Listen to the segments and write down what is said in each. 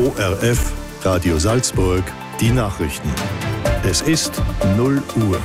ORF, Radio Salzburg, die Nachrichten. Es ist 0 Uhr.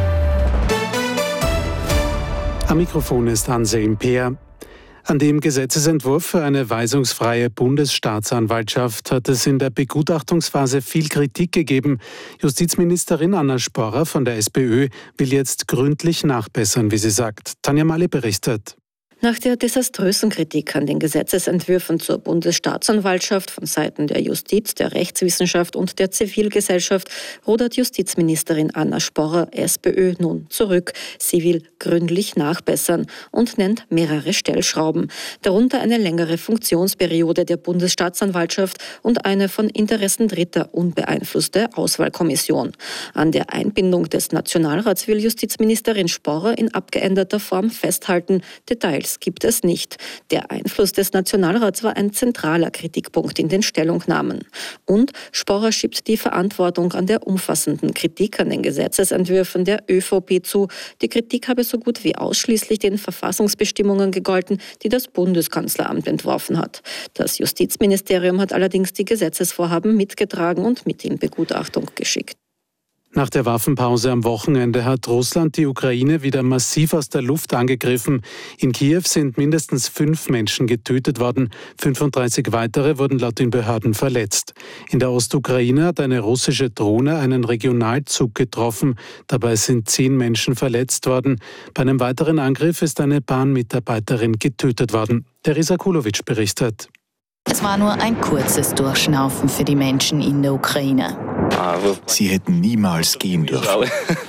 Am Mikrofon ist Anselm Peer. An dem Gesetzesentwurf für eine weisungsfreie Bundesstaatsanwaltschaft hat es in der Begutachtungsphase viel Kritik gegeben. Justizministerin Anna Sporrer von der SPÖ will jetzt gründlich nachbessern, wie sie sagt. Tanja Mali berichtet. Nach der desaströsen Kritik an den Gesetzesentwürfen zur Bundesstaatsanwaltschaft von Seiten der Justiz, der Rechtswissenschaft und der Zivilgesellschaft rudert Justizministerin Anna Sporrer, SPÖ, nun zurück. Sie will gründlich nachbessern und nennt mehrere Stellschrauben, darunter eine längere Funktionsperiode der Bundesstaatsanwaltschaft und eine von Interessen Dritter unbeeinflusste Auswahlkommission. An der Einbindung des Nationalrats will Justizministerin Sporrer in abgeänderter Form festhalten. Details gibt es nicht. Der Einfluss des Nationalrats war ein zentraler Kritikpunkt in den Stellungnahmen. Und Sporrer schiebt die Verantwortung an der umfassenden Kritik an den Gesetzesentwürfen der ÖVP zu. Die Kritik habe so gut wie ausschließlich den Verfassungsbestimmungen gegolten, die das Bundeskanzleramt entworfen hat. Das Justizministerium hat allerdings die Gesetzesvorhaben mitgetragen und mit in Begutachtung geschickt. Nach der Waffenpause am Wochenende hat Russland die Ukraine wieder massiv aus der Luft angegriffen. In Kiew sind mindestens 5 Menschen getötet worden. 35 weitere wurden laut den Behörden verletzt. In der Ostukraine hat eine russische Drohne einen Regionalzug getroffen. Dabei sind 10 Menschen verletzt worden. Bei einem weiteren Angriff ist eine Bahnmitarbeiterin getötet worden. Teresa Kulovic berichtet. Es war nur ein kurzes Durchschnaufen für die Menschen in der Ukraine. Sie hätten niemals gehen dürfen,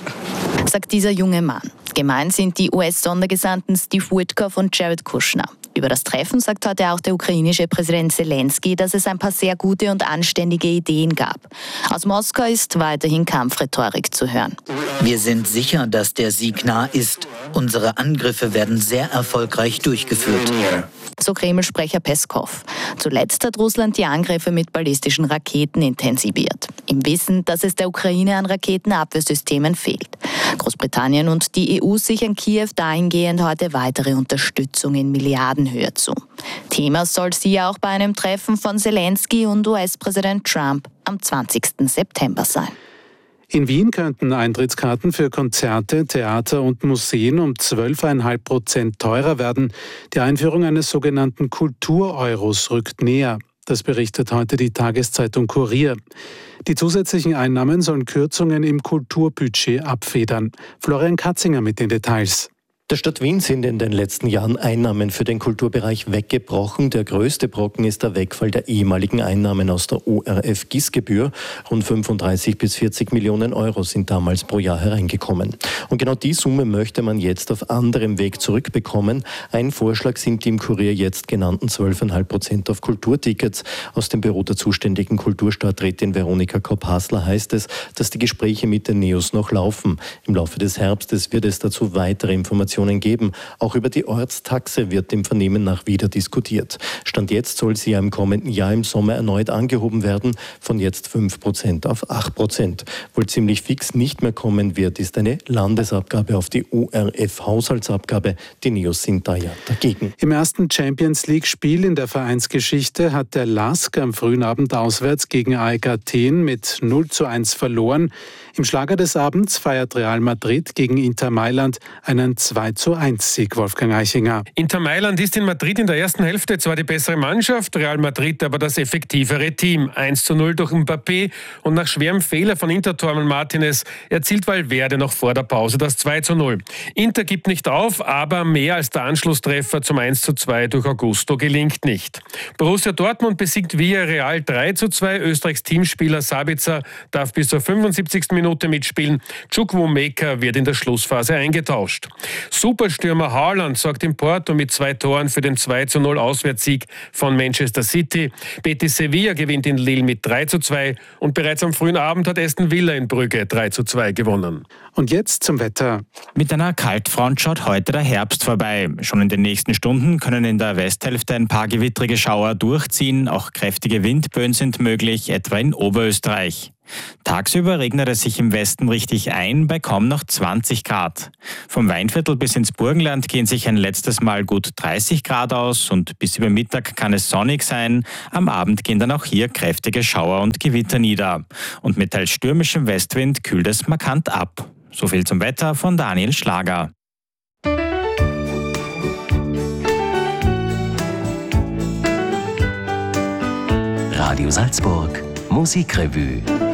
sagt dieser junge Mann. Gemeint sind die US-Sondergesandten Steve Witkoff und Jared Kushner. Über das Treffen sagt heute auch der ukrainische Präsident Zelensky, dass es ein paar sehr gute und anständige Ideen gab. Aus Moskau ist weiterhin Kampfrhetorik zu hören. Wir sind sicher, dass der Sieg nah ist. Unsere Angriffe werden sehr erfolgreich durchgeführt. So Kreml-Sprecher Peskov. Zuletzt hat Russland die Angriffe mit ballistischen Raketen intensiviert. Im Wissen, dass es der Ukraine an Raketenabwehrsystemen fehlt. Großbritannien und die EU sichern Kiew dahingehend heute weitere Unterstützung in Milliardenhöhe zu. Thema soll sie auch bei einem Treffen von Zelensky und US-Präsident Trump am 20. September sein. In Wien könnten Eintrittskarten für Konzerte, Theater und Museen um 12,5% teurer werden. Die Einführung eines sogenannten Kultur-Euros rückt näher. Das berichtet heute die Tageszeitung Kurier. Die zusätzlichen Einnahmen sollen Kürzungen im Kulturbudget abfedern. Florian Katzinger mit den Details. Der Stadt Wien sind in den letzten Jahren Einnahmen für den Kulturbereich weggebrochen. Der größte Brocken ist der Wegfall der ehemaligen Einnahmen aus der ORF-GIS-Gebühr. Rund 35 bis 40 Millionen Euro sind damals pro Jahr hereingekommen. Und genau die Summe möchte man jetzt auf anderem Weg zurückbekommen. Ein Vorschlag sind die im Kurier jetzt genannten 12,5% auf Kulturtickets. Aus dem Büro der zuständigen Kulturstadträtin Veronika Kopp-Hasler heißt es, dass die Gespräche mit den NEOS noch laufen. Im Laufe des Herbstes wird es dazu weitere Informationen geben. Auch über die Ortstaxe wird im Vernehmen nach wieder diskutiert. Stand jetzt soll sie ja im kommenden Jahr im Sommer erneut angehoben werden, von jetzt 5% auf 8%. Wohl ziemlich fix nicht mehr kommen wird, ist eine Landesabgabe auf die ORF-Haushaltsabgabe. Die NEOS sind da ja dagegen. Im ersten Champions-League-Spiel in der Vereinsgeschichte hat der LASK am frühen Abend auswärts gegen AEK Athen mit 0:1 verloren. Im Schlager des Abends feiert Real Madrid gegen Inter Mailand einen 2:1-Sieg, Wolfgang Eichinger. Inter Mailand ist in Madrid in der ersten Hälfte zwar die bessere Mannschaft, Real Madrid aber das effektivere Team. 1:0 durch Mbappé und nach schwerem Fehler von Inter-Tormann Martinez erzielt Valverde noch vor der Pause das 2:0. Inter gibt nicht auf, aber mehr als der Anschlusstreffer zum 1:2 durch Augusto gelingt nicht. Borussia Dortmund besiegt Villarreal 3:2. Österreichs Teamspieler Sabitzer darf bis zur 75. Minute mitspielen. Chukwuemeka wird in der Schlussphase eingetauscht. Superstürmer Haaland sorgt in Porto mit 2 Toren für den 2:0 Auswärtssieg von Manchester City. Betis Sevilla gewinnt in Lille mit 3:2 und bereits am frühen Abend hat Aston Villa in Brügge 3:2 gewonnen. Und jetzt zum Wetter. Mit einer Kaltfront schaut heute der Herbst vorbei. Schon in den nächsten Stunden können in der Westhälfte ein paar gewittrige Schauer durchziehen. Auch kräftige Windböen sind möglich, etwa in Oberösterreich. Tagsüber regnet es sich im Westen richtig ein, bei kaum noch 20 Grad. Vom Weinviertel bis ins Burgenland gehen sich ein letztes Mal gut 30 Grad aus und bis über Mittag kann es sonnig sein. Am Abend gehen dann auch hier kräftige Schauer und Gewitter nieder. Und mit teils stürmischem Westwind kühlt es markant ab. So viel zum Wetter von Daniel Schlager. Radio Salzburg Musikrevue